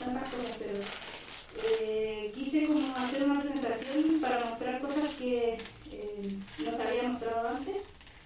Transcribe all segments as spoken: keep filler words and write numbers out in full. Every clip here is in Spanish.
tantas cosas, pero eh, quise como hacer una presentación para mostrar cosas que eh, no se había mostrado antes,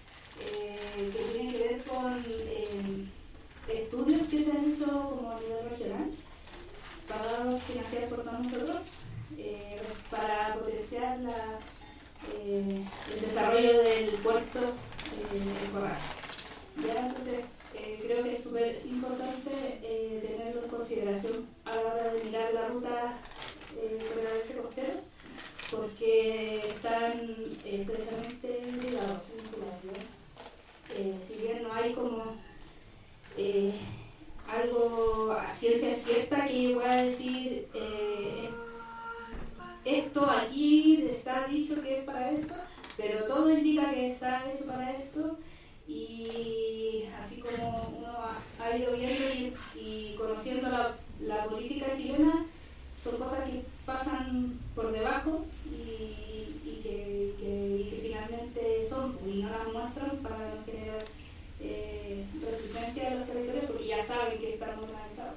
eh, que tienen que ver con eh, estudios que se han hecho como a nivel regional, pagados, financiados por todos nosotros, eh, para potenciar la, eh, el desarrollo del puerto eh, en Corral. Ya, entonces, eh, creo que es súper importante eh, tenerlo en consideración a la hora de mirar la ruta eh, por el A B C costero, porque están eh, estrechamente ligados, vinculados. Eh, si bien no hay como eh, algo a ciencia cierta que yo voy a decir, eh, esto aquí está dicho que es para esto, pero todo indica que está hecho para esto. Y así como uno ha, ha ido viendo y, y conociendo la, la política chilena, son cosas que pasan por debajo y, y, que, que, y que finalmente son, y no las muestran para no generar eh, resistencia de los territorios, porque ya saben que estamos organizados.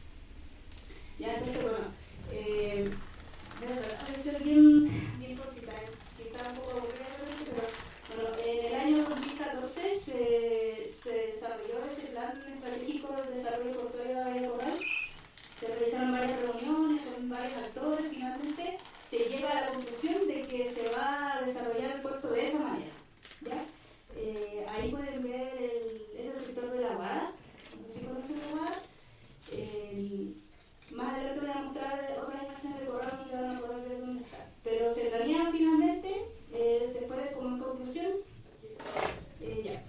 Ya, entonces, bueno, eh, debe ser bien, bien cosita, quizás un poco aburrida, pero bueno, en el año dos mil catorce se, se desarrolló ese plan estratégico de desarrollo portuario de Bahía Corral. Se realizaron varias reuniones con varios actores. Finalmente se llega a la conclusión de que se va a desarrollar el puerto de esa manera. ¿Ya? Eh, ahí pueden ver el, el sector de la Guada. No sé si conocen la Guada. Eh, más adelante voy a mostrar otras imágenes de Corral donde van a poder ver dónde está. Pero se planea finalmente, eh, después de como en conclusión, eh, ya,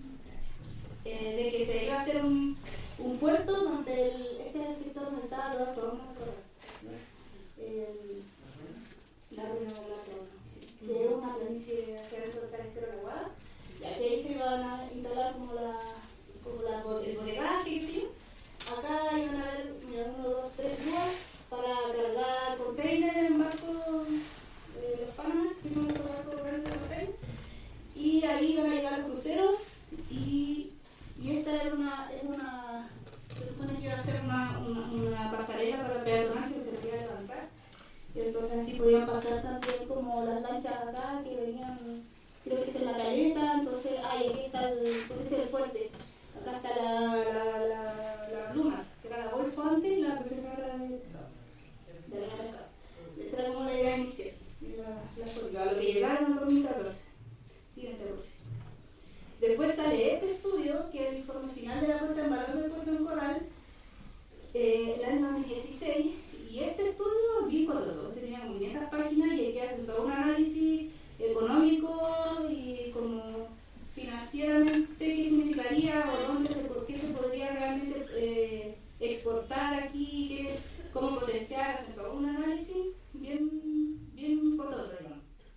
eh, de que se iba a hacer un, un puerto donde el, este es el sector donde estaba los tornos de Corral, ¿no? el, la ruina de la torre, sí, que es una planicie hacia dentro del carretero de la Guada, ya que ahí se iban a instalar como la, como la el bodegaje, que sí. Acá iban a haber, mira, uno, dos, tres grúas para cargar containers en barcos de los Panamas, que son los barcos grandes de containers, y ahí iban a llegar los cruceros, y, y esta era una, es una, se supone que iba a ser una, una, una pasarela para peatonal que se podía levantar, y entonces así podían pasar también como las lanchas acá que venían, creo que esta es la caleta, entonces, ay, aquí está el, este es el fuerte. Acá está la, la, la, la pluma, que era la Golfo antes y la procesadora de, de la mercado. Esa era como la idea inicial, la, la política, lo que llegaron en dos mil catorce. Siguiente, por favor. Después sale este estudio, que es el informe final de la puesta en valor del puerto en Corral, eh, el año dos mil dieciséis, y este estudio bien cototo, este tenía como quinientas páginas y aquí hacen todo un análisis económico y como financieramente qué significaría o dónde se, por qué se podría realmente eh, exportar aquí, qué, cómo potenciar, hacer todo un análisis bien, bien cototo, digamos.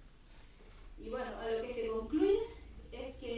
Y bueno, a lo que se concluye es que,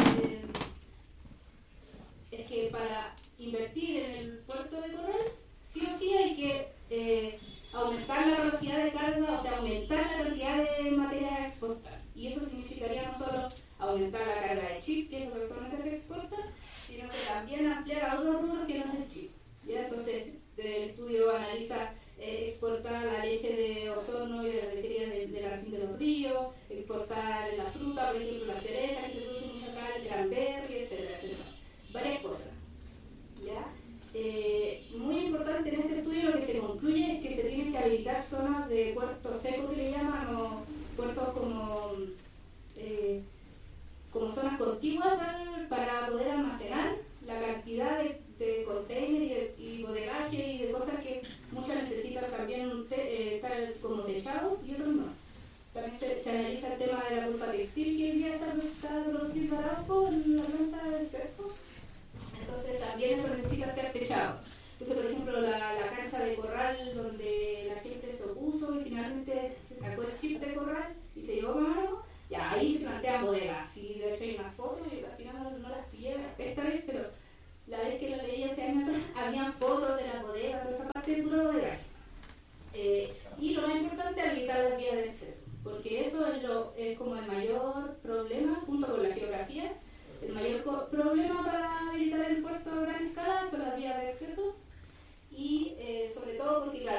es que para invertir en el puerto de Corral, sí o sí hay que eh, aumentar la velocidad de carga, o sea, aumentar la cantidad de materia a exportar. Y eso significaría no solo aumentar la carga de chip, que es lo que actualmente se exporta, sino que también ampliar a otros rubros que no es el chip. ¿Ya? Entonces, el estudio analiza eh, exportar la leche de Osorno y de las lecherías de, de la región de los ríos, exportar la fruta, por ejemplo, la cereza, que se produce mucho acá, el cranberry, etcétera, etcétera. Varias cosas. ¿Ya? Eh, muy importante en este estudio lo que se concluye es que se tienen que habilitar zonas de puertos secos que le llaman, o puertos como, eh, como zonas contiguas al, para poder almacenar la cantidad de, de containers y, y bodegaje y de cosas que muchas necesitan también te, eh, estar como techados y otros no. También se, se analiza el tema de la pulpa textil que hoy día está, está produciendo Arauco en la planta del cerco. Entonces también eso necesita estar techado. Entonces, por ejemplo, la, la cancha de Corral donde la gente se opuso y finalmente se sacó el chip de Corral y se llevó Camargo, ya ahí se plantean bodegas. Y de hecho hay una foto, y al final no, no las pillé esta vez, pero la vez que la leí hace años atrás, habían fotos de las bodegas, toda esa parte de puro bodegaje. Eh, y lo más importante es habilitar las vías de acceso, porque eso es, lo, es como el mayor problema, junto con la geografía. El mayor problema para habilitar el puerto a gran escala son las vías de acceso y eh, sobre todo porque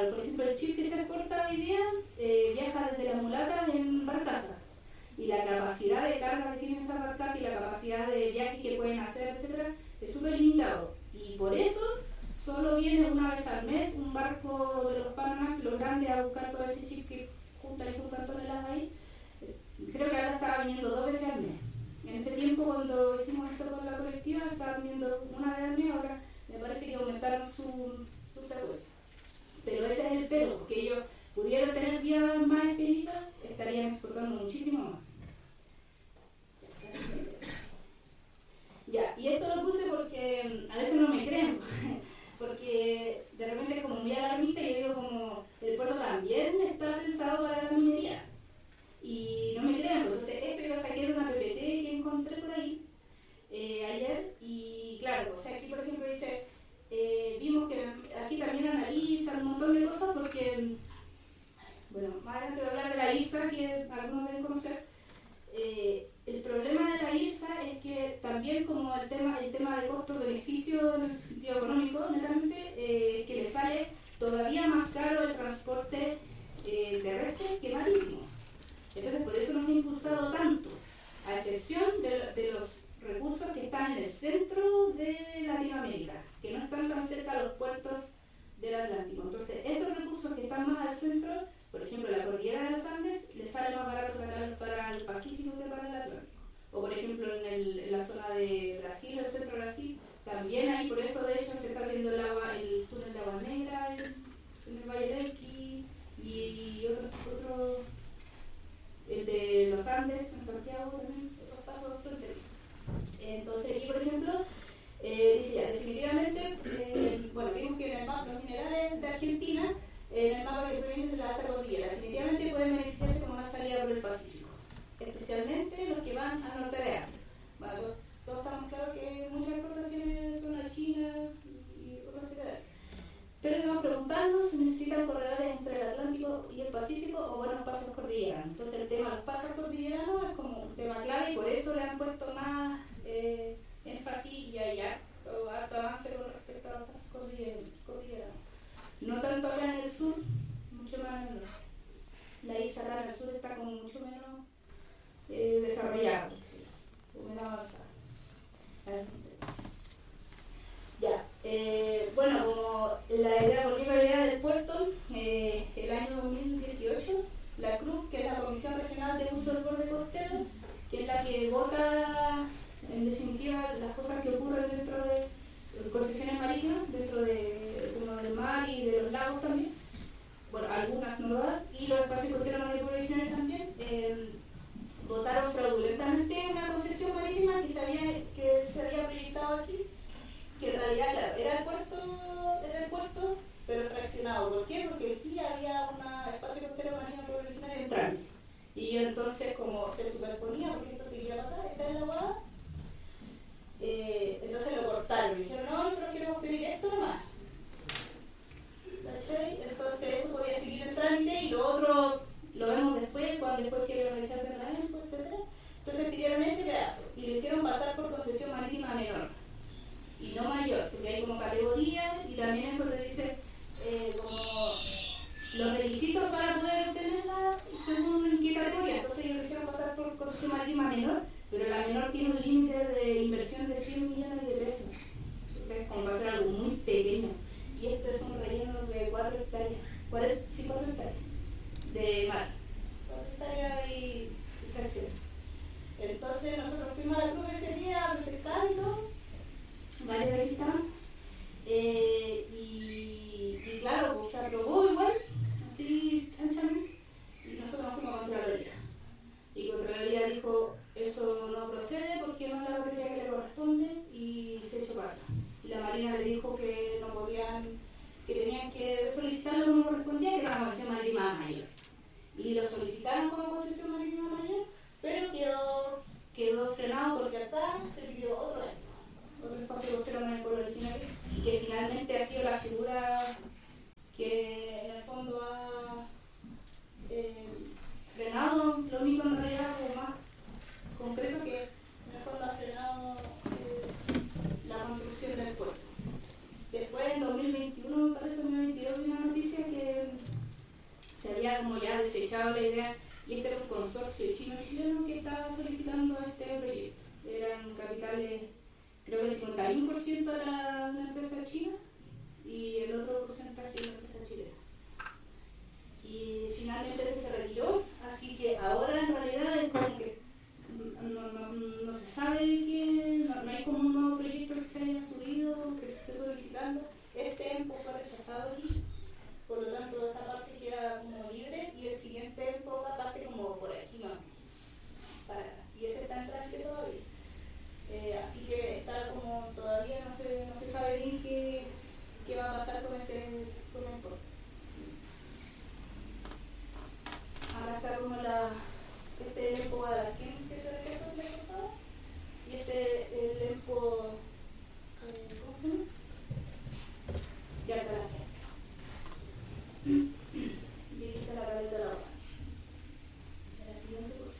claro, por ejemplo, el chip que se exporta hoy día eh, viaja desde la mulata en barcaza. Y la capacidad de carga que tienen esas barcazas y la capacidad de viaje que pueden hacer, etcétera, es súper limitado. Y por eso solo viene una vez al mes un barco de los Panamax, los grandes, a buscar todo ese chip que juntan y juntan toneladas ahí. Creo que ahora estaba viniendo dos veces al mes. En ese tiempo, cuando hicimos esto con la colectiva, estaban viniendo una vez al mes, ahora me parece que aumentaron su, su frecuencia. Pero ese es el pero, porque ellos pudieran tener vías más expeditas, estarían exportando muchísimo más. Ya, y esto lo puse porque a veces no me creen, porque de repente es como muy alarmista y yo digo como el puerto también está pensado para la minería. Y no me crean, entonces esto yo lo saqué de una P P T que encontré por ahí eh, ayer, y claro, o sea, aquí por ejemplo dice, eh, vimos que aquí también analizan un montón de cosas porque, bueno, más adelante voy a hablar de la I R S A, que algunos deben conocer. Eh, el problema de la I R S A es que también como el tema, el tema de costo-beneficio en el sentido económico, netamente, eh, que le sale todavía más caro el transporte eh, terrestre que marítimo. Entonces por eso no se ha impulsado tanto, a excepción de, de los recursos que están en el centro de Latinoamérica, que no están tan cerca de los puertos del Atlántico. Entonces esos recursos que están más al centro, por ejemplo la cordillera de los Andes, les sale más barato sacarlos para el Pacífico que para el Atlántico. O por ejemplo en, el, en la zona de Brasil, el centro de Brasil, también hay, por eso de hecho se está haciendo el, agua, el túnel de Agua Negra en, en el Valle del Elqui y, y otros otro, el de los Andes en Santiago también, otros pasos fronterizos. Entonces aquí por ejemplo eh, decía definitivamente, eh, bueno, vimos que en el mapa los minerales de Argentina, eh, en el mapa que provienen de la alta cordillera, definitivamente pueden beneficiarse con una salida por el Pacífico, especialmente los que van al norte de Asia. Bueno, todos, todos estamos claros que muchas exportaciones son a China y otras partes de Asia. Pero debemos preguntarnos si necesitan corredores entre el Atlántico y el Pacífico o buenos pasos cordilleranos. Entonces el tema de los pasos cordilleranos es como un tema clave y por eso le han puesto más eh, énfasis y hay harto, harto avance con respecto a los pasos cordilleranos. No tanto acá en el sur, mucho más en el norte. La I R S A acá en el sur está como mucho menos eh, desarrollada, o menos avanzada. Ya, eh, bueno, como la idea, volviendo a la idea del puerto, eh, el año dos mil dieciocho, la C R U, que es la Comisión Regional de Uso del Borde Costero, que es la que vota, en definitiva, las cosas que ocurren dentro de concesiones marítimas, dentro de, como del mar y de los lagos también, bueno, algunas no todas, y los espacios costeros marítimos regionales también, eh, votaron fraudulentamente una concesión marítima que se había, que se había proyectado aquí, que en realidad, claro, era el puerto, era el puerto, pero fraccionado. ¿Por qué? Porque aquí había un espacio costero marino originario en trámite. Y entonces, como se superponía, porque esto seguía para acá, está en la Guada, eh, entonces lo cortaron. Y dijeron, no, nosotros queremos pedir esto nomás. ¿Cachai? Entonces eso podía seguir en trámite y lo otro lo vemos después, cuando después que lo rechacen la ENCO, etcétera. Entonces pidieron ese pedazo y lo hicieron pasar por concesión marítima menor y no mayor, porque hay como categoría y también eso te dice eh, como los requisitos para poder obtenerla según en qué categoría. Entonces ellos lo hicieron pasar por concesión marítima menor, pero la menor tiene un límite de inversión de cien millones de pesos. Entonces como va a ser algo muy pequeño. Y esto es un relleno de cuatro hectáreas, cuatro, sí, cuatro hectáreas de mar, cuatro hectáreas y, y fracciones. Entonces nosotros fuimos a la cruz ese día a protestar y todo, varios de aquí estaban, eh, y, y claro, pues se aprobó igual, así chanchamente, y nosotros nos fuimos a Contraloría. Y Contraloría dijo, eso no procede porque no es la categoría que le corresponde y se echó para atrás. Y la Marina le dijo que no podían, que tenían que solicitarlo como correspondía, que era una concesión marítima mayor. Y lo solicitaron como concesión marítima mayor, pero quedó, quedó frenado porque acá se pidió otro otro espacio costero en el pueblo originario, y que finalmente ha sido la figura que en el fondo ha eh, frenado, lo único en realidad como más concreto que en el fondo ha frenado eh, la construcción del puerto. Después en dos mil veintiuno, me parece dos mil veintidós, vi una noticia que había como ya desechado la idea, y este era un consorcio chino-chileno que estaba solicitando este proyecto. Eran capitales, creo que el cincuenta y uno por ciento era una empresa china y el otro porcentaje era una empresa chilena. Y finalmente ese se retiró, así que ahora en realidad es como que no, no, no se sabe que no, no hay como un nuevo proyecto que se haya subido, que se esté solicitando. Este EMPO fue rechazado aquí, por lo tanto esta parte queda como libre y el siguiente EMPO va parte como por aquí más para acá. Y ese está en trámite todavía. Eh, así que está como todavía no se, no se sabe bien qué, qué va a pasar con este con el EMPO. Ahora está como la, este el EMPO Guadalquén que se rechazó en la portada y este el EMPO eh, ¿cómo se llama? Ya está la gente. Y aquí está la caleta de la ropa. La siguiente cosa.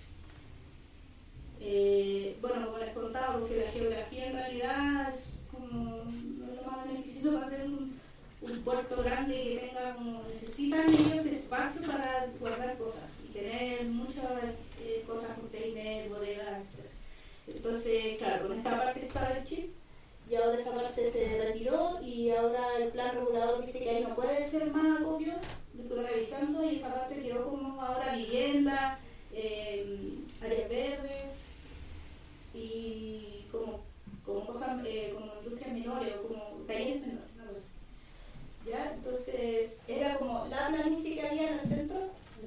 Eh, bueno, como les contaba, porque la geografía en realidad es como no es lo más beneficioso para hacer un, un puerto grande que tenga como necesitan ellos espacio para guardar cosas y tener muchas eh, cosas, container, bodegas, etcétera. Entonces, claro, con esta parte estaba el chip. Y ahora esa parte se retiró y ahora el plan regulador dice que ahí no puede ser más acopio, lo estoy revisando y esa parte quedó como ahora vivienda, eh, áreas verdes y como, como cosas, eh, como industrias menores o como talleres menores, no lo sé. ¿Ya? Entonces era como la planicie que había en el centro,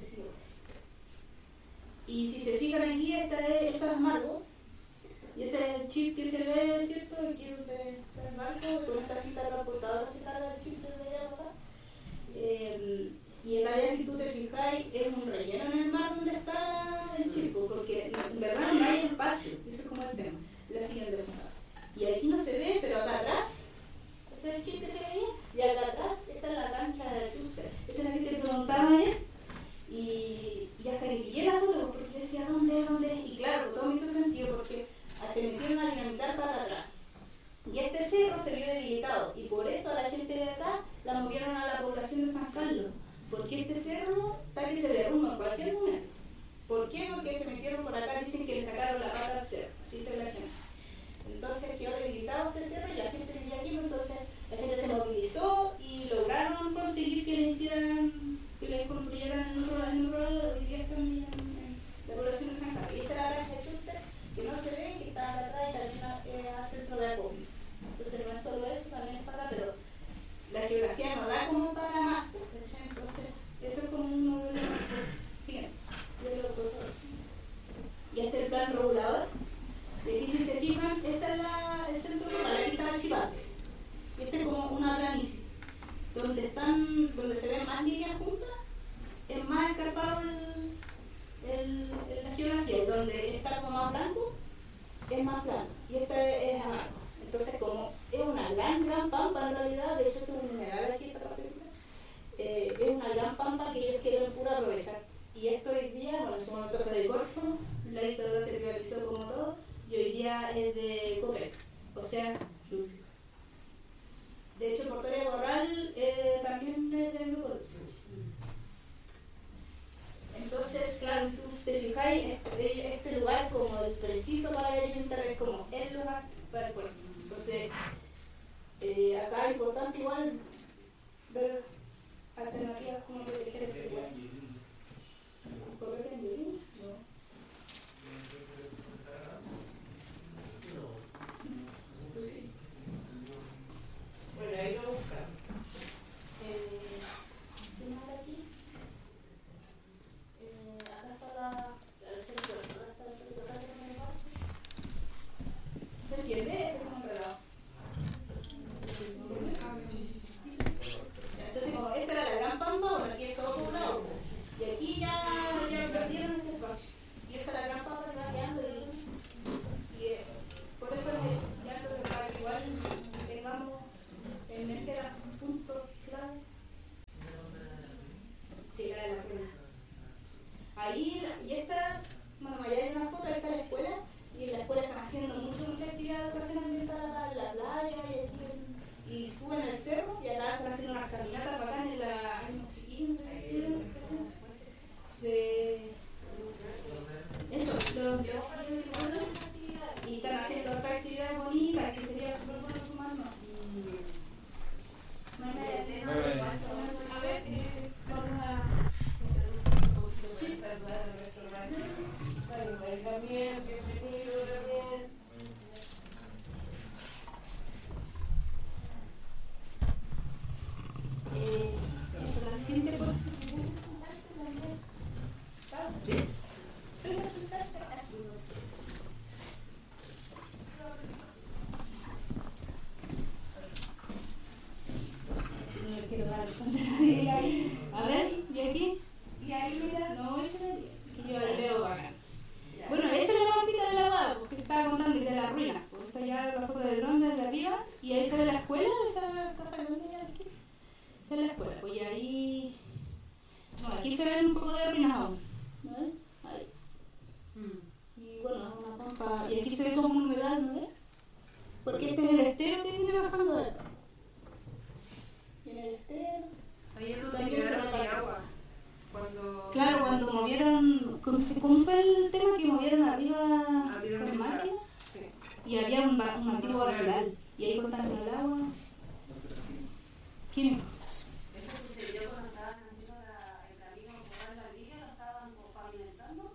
y si se fijan aquí, esta es, esta es Margo. Y ese es el chip que se ve, ¿cierto? Aquí es donde está el barco, con esta cinta transportadora se carga el chip desde allá para acá. Eh, y en realidad, si tú te fijáis, es un relleno en el mar donde está el chip, porque en verdad no hay espacio, eso es como el tema. La siguiente pregunta. Y aquí no se ve, pero acá atrás, ese es el chip que se veía, y acá atrás está la cancha de Schuster. Esa es la que te preguntaba ayer. Y, y hasta que pillé la foto, porque yo decía, ¿dónde, dónde? Y claro, todo me hizo sentido, porque se metieron a dinamitar para atrás. Y este cerro se vio debilitado, y por eso a la gente de acá la movieron a la población de San Carlos, porque este cerro está que se derrumba en cualquier momento. ¿Por qué? Porque se metieron por acá, dicen que le sacaron la pata al cerro, así dice la gente. Entonces quedó debilitado este cerro y la gente vivía aquí, entonces la gente se movilizó y lograron conseguir que le hicieran, que le construyeran en otro, en otro lado, hoy día están en, en la población de San Carlos. Y esta es la granja de Schuster, que no se ve, que está atrás y también eh, al centro de acopio. Entonces no es solo eso, también es para, pero la geografía no da como para más, pues, entonces eso es como uno de los siguiente, de los y este es el plan regulador. Y aquí si se fijan, este es la, el centro rural, aquí está el Chipate. Y este es como una planicie, donde están, donde se ven más líneas juntas, es más escarpado el, el, el, la geografía, donde está como más blanco, es más plano, y este es amargo. Entonces, como es una gran, gran pampa en realidad, de hecho, tengo un humedal aquí, esta parte, eh, es una gran pampa que ellos quieren puro aprovechar. Y esto hoy día, bueno, en su momento fue de Corfo, la dictadura se privatizó como todo, y hoy día es de Copec, o sea, Lucio. De hecho, Portoria Borral eh, también es del grupo Lucio. Entonces, claro, tú te fijáis, este, este lugar como el preciso para alimentar es como el lugar para el puerto. Entonces, eh, acá es importante igual ver alternativas como proteger ese lugar. ¿Correcto en Yelín? No. Bueno, ahí lo buscamos. y ahí, bueno, aquí se ven un poco de ruinas aún, ¿no ves? Ahí. Mm. Y bueno, es una pampa, y aquí se ve como un humedal, ¿no ves? Porque este es el estero que viene bajando de acá. Viene el estero. Ahí es donde liberaron el agua. Cuando... Claro, cuando movieron, ¿cómo fue el tema que movieron arriba con máquina? Sí. Y había un, un antiguo basural, y ahí cortaron el agua. ¿Quién? Eso sucedió cuando estaban haciendo la, el camino por la villa, lo estaban pavimentando.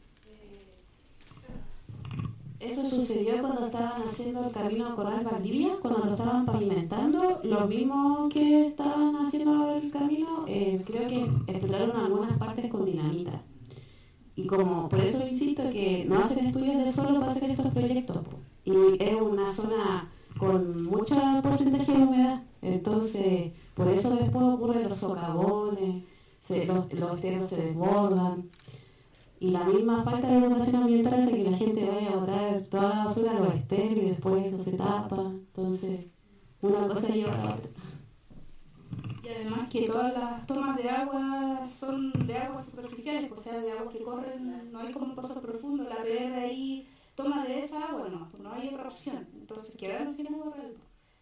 Eh, Eso sucedió cuando estaban haciendo el camino a Corral Valdivia, cuando lo estaban pavimentando. Los mismos que estaban haciendo el camino, eh, creo que explotaron algunas partes con dinamita. Y como, por eso insisto que no hacen estudios de suelo para hacer estos proyectos, po. Y es una zona con mucho porcentaje de humedad, entonces por eso después ocurren los socavones, se, los, los esteros se desbordan. Y la misma falta de educación ambiental hace que la gente vaya a botar toda la basura a los esteros y después eso se tapa. Entonces, una cosa lleva a la otra. Y además que todas las tomas de agua son de aguas superficiales, o sea, de aguas que corren, no hay como un pozo profundo, la P R ahí toma de esa agua, no, no hay otra opción. Entonces quedaron sin agua realmente.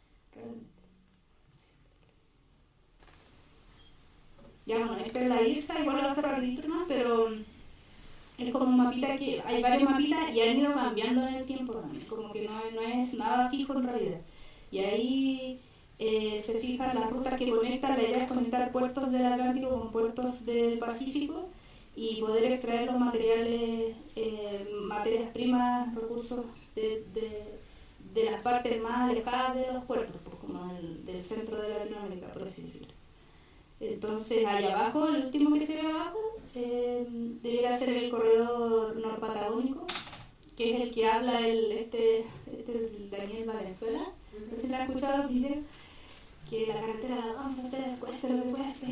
Ya bueno, esta es la IRSA, igual lo va a hacer rapidito más, pero es como un mapita que hay varios mapitas y han ido cambiando en el tiempo también, como que no, no es nada fijo en realidad. Y ahí eh, se fijan las rutas que conectan, la idea es conectar puertos del Atlántico con puertos del Pacífico y poder extraer los materiales, eh, materias primas, recursos de, de, de las partes más alejadas de los puertos, pues, como el, del centro de Latinoamérica, por así decirlo. Entonces, allá abajo, el último que se ve abajo, eh, debería ser el corredor norpatagónico, que es el que habla el este, este Daniel Valenzuela. No sé si la han escuchado los videos, que la carretera la vamos a hacer, cueste lo que cueste.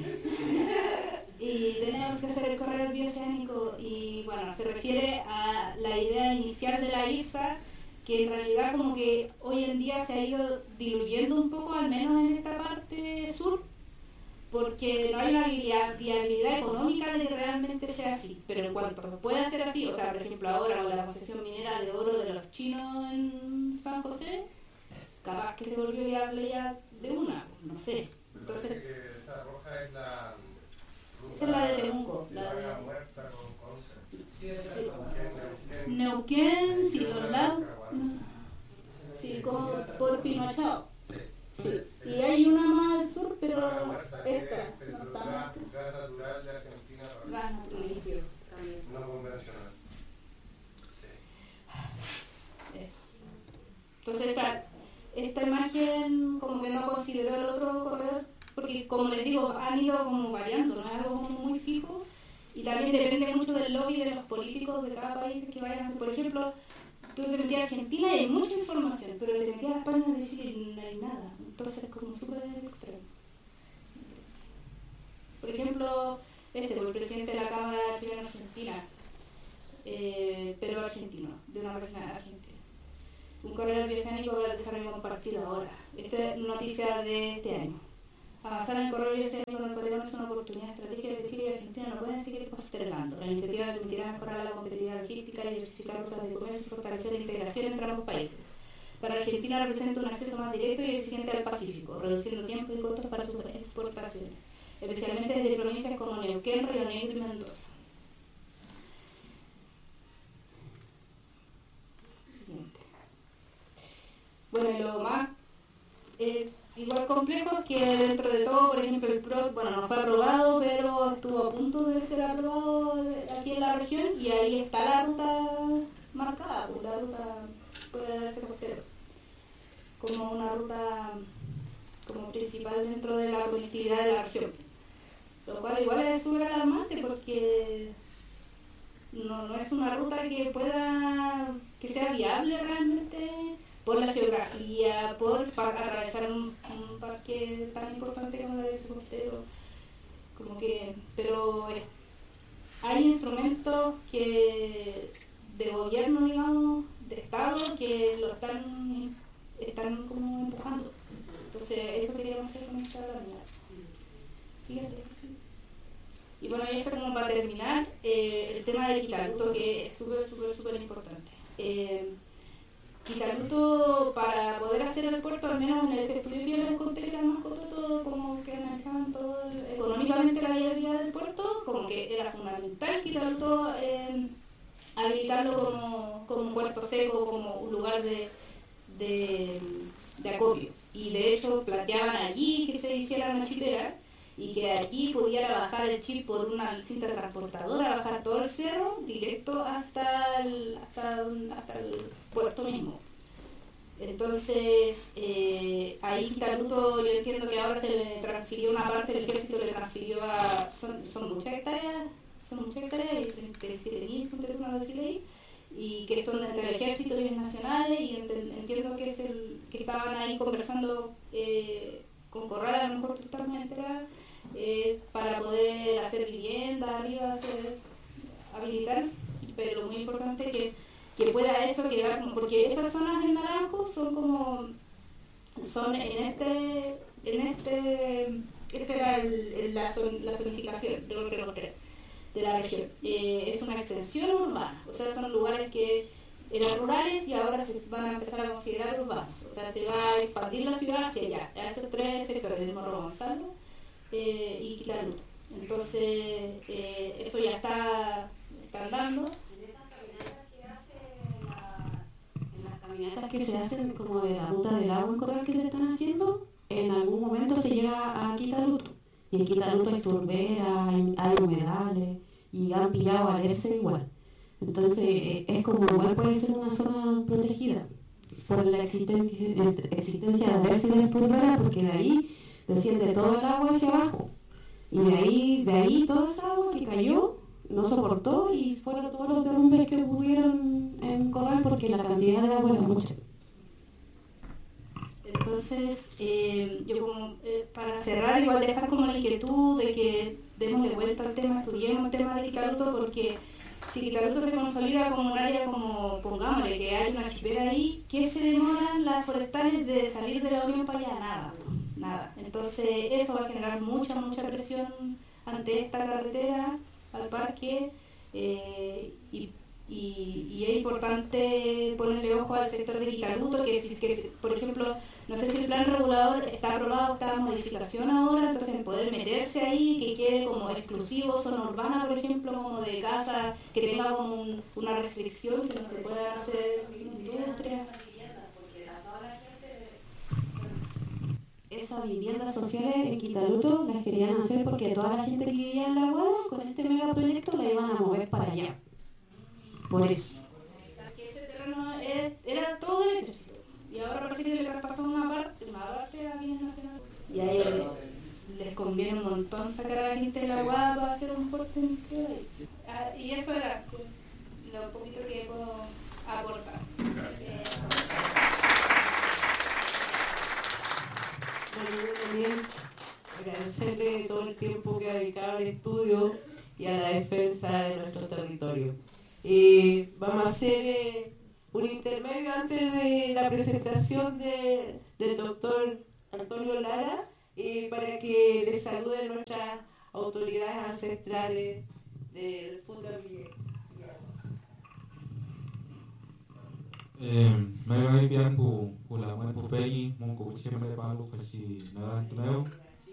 Y tenemos que hacer el corredor bioceánico, y bueno, se refiere a la idea inicial de la IRSA, que en realidad como que hoy en día se ha ido diluyendo un poco, al menos en esta parte sur, porque no hay una viabilidad económica de que realmente sea así, pero en cuanto pueda ser así, o sea, por ejemplo ahora con la concesión minera de oro de los chinos en San José, capaz que se volvió viable ya de una, no sé. Entonces, que esa roja es la... Esa es la de Temuco, la de... muerta con Conce. Sí. Neuquén, sí, los lados, sí, como por Pinochao. Sí. Y hay una más al sur, pero esta no está más. Gas natural de Argentina. Gas natural limpio. No convencional. Eso. Entonces esta, esta imagen como que no consideró el otro corredor, porque como les digo, han ido como variando, no es algo como muy fijo, y también depende mucho del lobby de los políticos de cada país que vayan a hacer. Por ejemplo, tú te metías a Argentina y hay mucha información, pero te metías a España y de Chile y no hay nada. Entonces es como súper extremo. Por ejemplo, este, el presidente de la Cámara Chilena Argentina, eh, pero argentino, de una página argentina. Un corredor bioceánico para el desarrollo compartido ahora. Esta es noticia de este año. Avanzar en el corredor bioceánico en el Patagón es una oportunidad estratégica que Chile y Argentina no pueden seguir postergando. La iniciativa permitirá mejorar la competitividad logística y diversificar rutas de comercio y fortalecer la integración entre ambos países. Para Argentina representa un acceso más directo y eficiente al Pacífico, reduciendo tiempo y costos para sus exportaciones, especialmente desde provincias como Neuquén, Río Negro y Mendoza. Siguiente. Bueno, y lo más eh, igual complejo es que dentro de todo, por ejemplo, el P R O C, bueno, no fue aprobado, pero estuvo a punto de ser aprobado aquí en la región, y ahí está la ruta marcada, la ruta por el Arce Costero, como una ruta como principal dentro de la conectividad de la región, lo cual igual es súper alarmante porque no, no es una ruta que pueda, que sea viable realmente por la geografía, por para atravesar un, un parque tan importante como el Arce Costero, como que, pero es, hay instrumentos que de gobierno, digamos, de Estado, que lo están están como empujando. Entonces eso queríamos hacer con esta línea. Siguiente. Y bueno, y esto como para terminar, eh, el tema de Quitaluto, que es súper, súper, súper importante. Eh, Quitaluto, para poder hacer el puerto, al menos en ese estudio que yo les conté, que era más corto, todo como que analizaban todo el, económicamente la viabilidad del puerto, como que era fundamental Quitaluto eh, habilitarlo como, como un puerto seco, como un lugar de, de, de acopio. Y de hecho planteaban allí que se hiciera una chipera y que de allí pudiera bajar el chip por una cinta transportadora, bajar todo el cerro directo hasta el, hasta, hasta el puerto mismo. Entonces, eh, ahí Quitaluto, yo entiendo que ahora se le transfirió una parte del ejército, le transfirió a, son, son muchas hectáreas, son muchas hectáreas, treinta y siete mil, no decirle ahí, y que son entre el ejército y los nacionales, y ent- entiendo que es el que estaban ahí conversando eh, con Corral, a lo mejor tú estás muy enterada, eh, para poder hacer viviendas arriba, hacer, habilitar, pero lo muy importante es que, que pueda eso quedar, como, porque esas zonas en naranjo son como, son en este, en este, esta era el, el, la, zon, la zonificación de lo que encontré de la región. Eh, es una extensión urbana, o sea, son lugares que eran rurales y ahora se van a empezar a considerar urbanos, o sea, se va a expandir la ciudad hacia allá, a esos tres sectores, de Morro Gonzalo eh, y Quitaluto. Entonces, eh, eso ya está, está andando. En esas caminatas que hace la... En las caminatas que se hacen como de la ruta del agua en Corral que se están haciendo, en algún momento se llega a Quitaluto. Y en Quitaluto hay turbera, hay, hay humedales y han pillado a Alerce igual. Entonces eh, es como igual puede ser una zona protegida por la existencia, existencia de Alerce y de turbera, porque de ahí desciende todo el agua hacia abajo. Y de ahí, de ahí toda esa agua que cayó no soportó y fueron todos los derrumbes que ocurrieron en Corral porque la cantidad de agua era mucha. Entonces, eh, yo como eh, para cerrar, igual dejar como la inquietud de que démosle vuelta al tema, estudiemos el tema de Quitaluto, porque si Quitaluto se consolida como un área como, pongámosle, que hay una chipera ahí, ¿qué se demoran las forestales de salir de la Unión para allá? Nada, nada. Entonces, eso va a generar mucha, mucha presión ante esta carretera, al parque, eh, y Y, y es importante ponerle ojo al sector de Quitaluto, que, si, que por ejemplo, no sé si el plan regulador está aprobado, está en modificación ahora, entonces poder meterse ahí, que quede como exclusivo, zona urbana, por ejemplo, como de casa, que tenga como un, una restricción, que no se pueda hacer industria. Esas viviendas sociales en Quitaluto las querían hacer porque toda la gente que vivía en la Guada, con este megaproyecto la iban a mover para allá. Por eso. Que ese terreno es, era todo el ejército. Y ahora parece que le traspasó una parte, una parte a bienes nacionales. Y a ellos les, les conviene un montón sacar a la gente de la Guada para hacer un puerto industrial ahí. Ah, y eso era lo poquito que puedo aportar. Eh, Bueno, yo también agradecerle todo el tiempo que ha dedicado al estudio y a la defensa de nuestro territorio. Eh, vamos a hacer eh, un intermedio antes de la presentación de, del doctor Antonio Lara eh, para que les saluden nuestras autoridades ancestrales del Fundo Villa. Eh, may may biyan po kula may po peyi mong ko siya may palo kasi nagantunayo.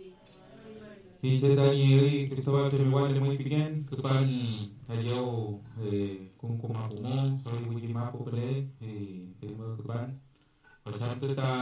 Isa tayo Cristobal Tremiwal na may bigyan kapan ayaw eh kung kumakumo sorry wiji mapo pala eh eh kapan pasante ta